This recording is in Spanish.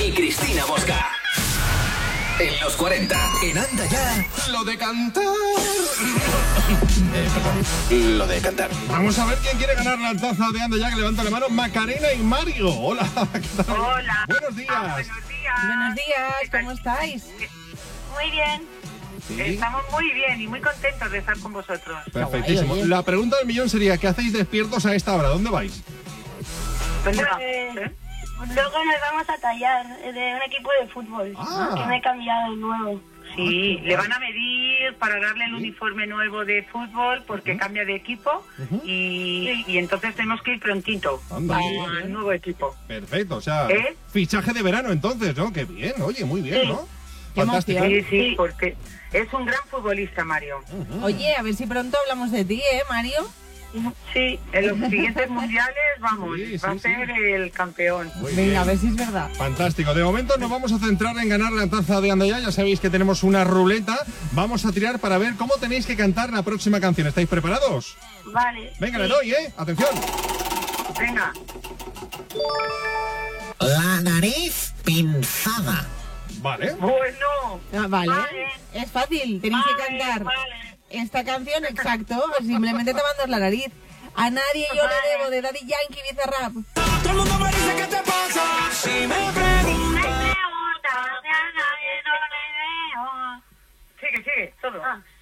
y Cristina Mosca. En los 40, en Anda Ya, lo de cantar. Lo de cantar. Vamos a ver quién quiere ganar la taza de Anda Ya, que levanta la mano. Macarena y Mario. Hola, ¿qué tal? Hola. Buenos días. Buenos días. Buenos días, ¿cómo estáis? Muy bien. Sí. Estamos muy bien y muy contentos de estar con vosotros. Perfectísimo. Guay, oye. La pregunta del millón sería, ¿qué hacéis despiertos a esta hora? ¿Dónde vais? ¿Dónde va? Luego nos vamos a tallar de un equipo de fútbol. Ah. Que me he cambiado nuevo. Sí, le van a medir para darle el uniforme nuevo de fútbol porque cambia de equipo y entonces tenemos que ir prontito Anda. al nuevo equipo. Perfecto, o sea, ¿Eh? fichaje de verano entonces, ¿no? Qué bien, oye, muy bien, ¿no? Qué Fantástico. emoción. Sí, porque es un gran futbolista, Mario. Oye, a ver si pronto hablamos de ti, Mario? Sí, en los siguientes mundiales, vamos, Sí, va a sí, ser el campeón. Muy Venga, bien. a ver si es verdad. Fantástico. De momento nos vamos a centrar en ganar la taza de Anda Ya. Ya sabéis que tenemos una ruleta. Vamos a tirar para ver cómo tenéis que cantar la próxima canción. ¿Estáis preparados? Vale. Venga, sí. le doy, ¿eh? Atención. Venga, La nariz pinzada. Vale. bueno. Vale. Vale. Es fácil, tenéis que Vale, cantar vale. esta canción, exacto. Simplemente tomando la nariz. A nadie yo le debo, de Daddy Yankee, Bizarrap. Todo el mundo me dice qué te pasa. Si me Me preguntas. preguntas, a nadie no le veo. Sigue, todo. Ah,